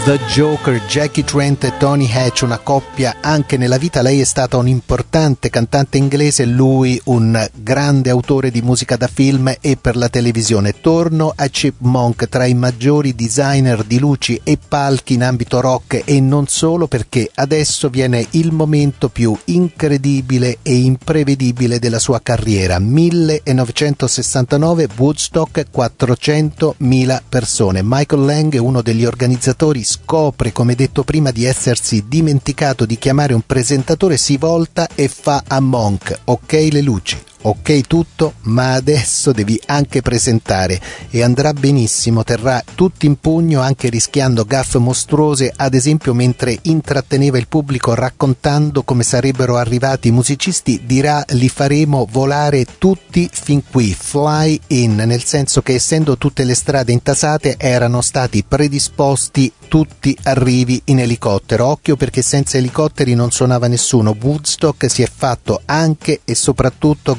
The Joker, Jackie Trent e Tony Hatch, una coppia anche nella vita. Lei è stata un'importante cantante inglese, lui un grande autore di musica da film e per la televisione. Torno a Chipmunk, tra i maggiori designer di luci e palchi in ambito rock e non solo, perché adesso viene il momento più incredibile e imprevedibile della sua carriera. 1969, Woodstock, 400.000 persone. Michael Lang, uno degli organizzatori, scopre, come detto prima, di essersi dimenticato di chiamare un presentatore, si volta e fa a Monk: ok le luci, ok tutto, ma adesso devi anche presentare. E andrà benissimo, terrà tutti in pugno, anche rischiando gaffe mostruose, ad esempio mentre intratteneva il pubblico raccontando come sarebbero arrivati i musicisti, dirà: li faremo volare tutti fin qui, fly in, nel senso che essendo tutte le strade intasate erano stati predisposti tutti arrivi in elicottero. Occhio, perché senza elicotteri non suonava nessuno. Woodstock si è fatto anche e soprattutto